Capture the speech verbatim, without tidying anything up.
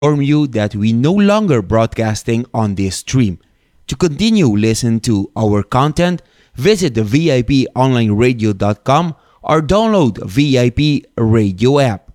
inform you that we no longer broadcasting on this stream. To continue listen to our content, visit the V I P online radio dot com or download V I P radio app.